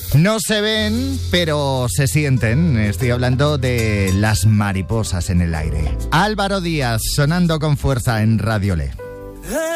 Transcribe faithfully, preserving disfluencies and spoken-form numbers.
No se ven, pero se sienten. Estoy hablando de las mariposas en el aire. Álvaro Díaz, sonando con fuerza en Radio Le.